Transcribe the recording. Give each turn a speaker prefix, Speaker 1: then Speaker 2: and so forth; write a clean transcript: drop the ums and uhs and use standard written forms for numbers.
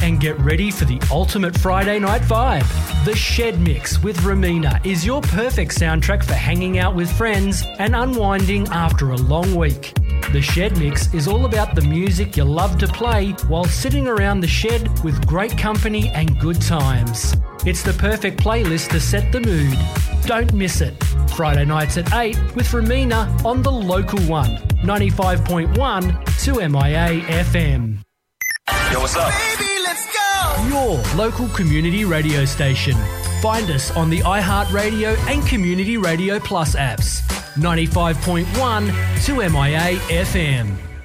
Speaker 1: and get ready for the ultimate Friday night vibe. The Shed Mix with Ramina is your perfect soundtrack for hanging out with friends and unwinding after a long week. The Shed Mix is all about the music you love to play while sitting around the shed with great company and good times. It's the perfect playlist to set the mood. Don't miss it. Friday nights at 8 with Ramina on the local one, 95.1 2MIA FM.
Speaker 2: Yo, what's up?
Speaker 3: Baby, let's go!
Speaker 1: Your local community radio station. Find us on the iHeartRadio and Community Radio Plus apps. 95.1 2MIA FM.